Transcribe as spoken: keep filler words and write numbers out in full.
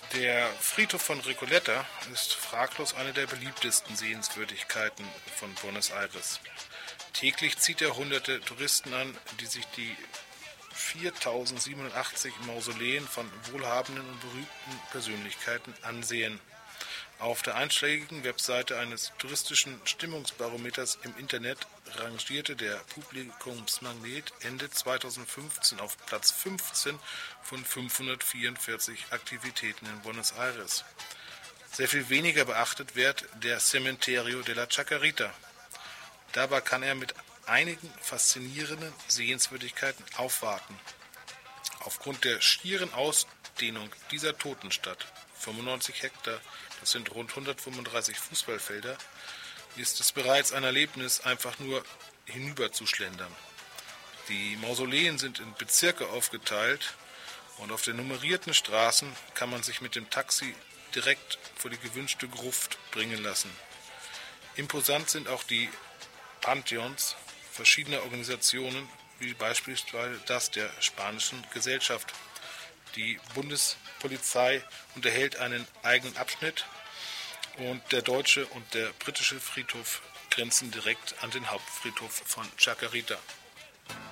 Der Friedhof von Recoleta ist fraglos eine der beliebtesten Sehenswürdigkeiten von Buenos Aires. Täglich zieht er hunderte Touristen an, die sich die viertausendsiebenundachtzig Mausoleen von wohlhabenden und berühmten Persönlichkeiten ansehen. Auf der einschlägigen Webseite eines touristischen Stimmungsbarometers im Internet rangierte der Publikumsmagnet Ende zweitausendfünfzehn auf Platz fünfzehn von fünfhundertvierundvierzig Aktivitäten in Buenos Aires. Sehr viel weniger beachtet wird der Cementerio de la Chacarita. Dabei kann er mit einigen faszinierenden Sehenswürdigkeiten aufwarten. Aufgrund der schieren Ausdehnung dieser Totenstadt, fünfundneunzig Hektar, das sind rund hundertfünfunddreißig Fußballfelder, ist es bereits ein Erlebnis, einfach nur hinüberzuschlendern. Die Mausoleen sind in Bezirke aufgeteilt und auf den nummerierten Straßen kann man sich mit dem Taxi direkt vor die gewünschte Gruft bringen lassen. Imposant sind auch die Pantheons verschiedener Organisationen, wie beispielsweise das der Spanischen Gesellschaft. Die Bundespolizei unterhält einen eigenen Abschnitt und der deutsche und der britische Friedhof grenzen direkt an den Hauptfriedhof von Chacarita.